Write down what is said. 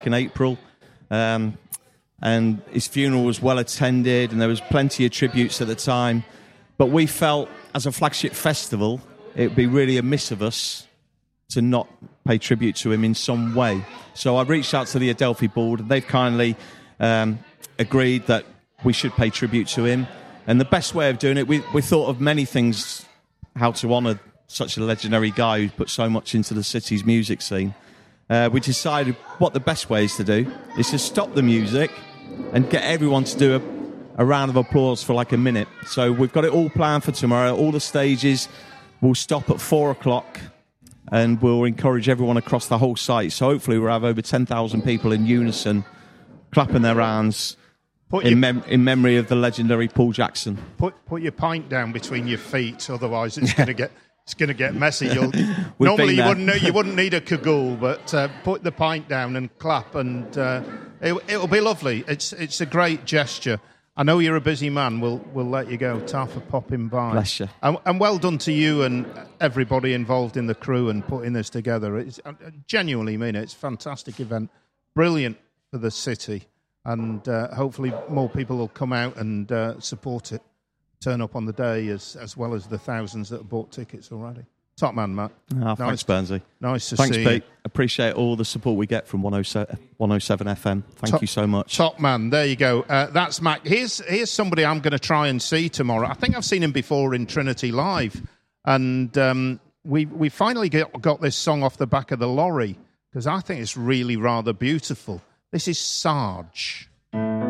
in April. And his funeral was well attended, and there was plenty of tributes at the time. But we felt, as a flagship festival, it would be really amiss of us to not pay tribute to him in some way. So I reached out to the Adelphi board, and they've kindly agreed that we should pay tribute to him. And the best way of doing it, we thought of many things, how to honour such a legendary guy who's put so much into the city's music scene. We decided what the best way is to do is to stop the music and get everyone to do a round of applause for like a minute. So we've got it all planned for tomorrow. All the stages will stop at 4:00, and we'll encourage everyone across the whole site. So hopefully we'll have over 10,000 people in unison clapping their hands in memory of the legendary Paul Jackson. Put your pint down between your feet, otherwise it's going to get messy. Normally you wouldn't need a cagoule, but put the pint down and clap, and it'll be lovely. It's a great gesture. I know you're a busy man. We'll let you go. Ta for popping by. Bless you. And well done to you and everybody involved in the crew and putting this together. I genuinely mean it. It's a fantastic event. Brilliant for the city. And hopefully more people will come out and support it, turn up on the day as well as the thousands that have bought tickets already. Top man, Matt. Thanks, Bernsey. Nice to thanks, see Pete. you. Appreciate all the support we get from 107 FM. Thank you so much. Top man. There you go. That's Matt. Here's somebody I'm going to try and see tomorrow. I think I've seen him before in Trinity Live. And we finally got this song off the back of the lorry, because I think it's really rather beautiful. This is Sarge.